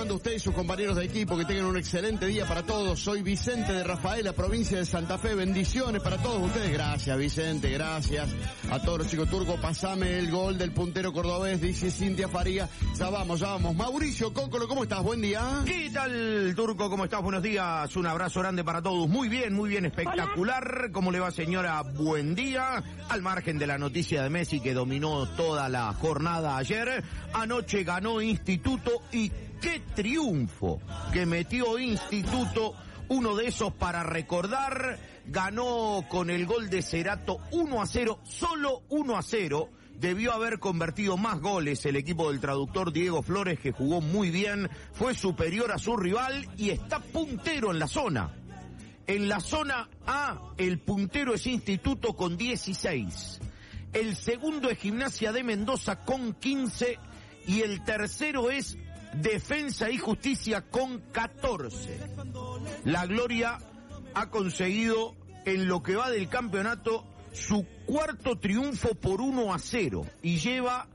saludando a ustedes y sus compañeros de equipo. Que tengan un excelente día para todos. Soy Vicente de Rafaela, provincia de Santa Fe. Bendiciones para todos ustedes. Gracias, Vicente, gracias. A todos los chicos turcos, pasame el gol del puntero cordobés, dice Cintia Faría. Ya vamos. Mauricio Cócolo, ¿cómo estás? Buen día. ¿Qué tal, Turco? ¿Cómo estás? Buenos días. Un abrazo grande para todos. Muy bien, espectacular. Hola. ¿Cómo le va, señora? Buen día. Al margen de la noticia de Messi que dominó toda la jornada ayer, anoche ganó Instituto y qué triunfo que metió Instituto, uno de esos para recordar. Ganó con el gol de Cerato 1-0, solo 1-0. Debió haber convertido más goles el equipo del traductor Diego Flores, que jugó muy bien, fue superior a su rival y está puntero en la zona. En la zona A, el puntero es Instituto con 16. El segundo es Gimnasia de Mendoza con 15 y el tercero es Defensa y Justicia con 14. La Gloria ha conseguido en lo que va del campeonato su cuarto triunfo por 1-0 y lleva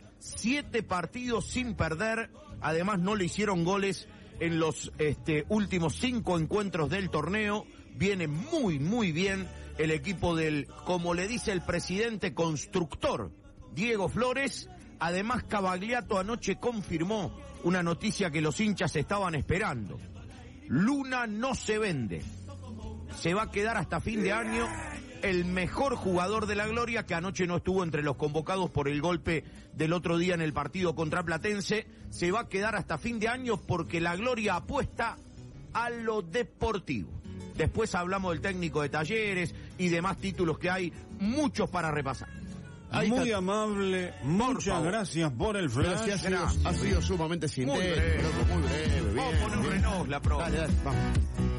7 partidos sin perder. Además no le hicieron goles en los últimos 5 encuentros del torneo. Viene muy bien el equipo del, como le dice el presidente constructor, Diego Flores. Además Cavagliato anoche confirmó una noticia que los hinchas estaban esperando. Luna no se vende. Se va a quedar hasta fin de año. El mejor jugador de la Gloria, que anoche no estuvo entre los convocados por el golpe del otro día en el partido contra Platense, se va a quedar hasta fin de año porque la Gloria apuesta a lo deportivo. Después hablamos del técnico de Talleres y demás títulos que hay, muchos para repasar. Muy amable, muchas gracias por el flash. Ha sido sumamente sintético, muy breve. Vamos a poner un reloj la prueba. Dale, vamos.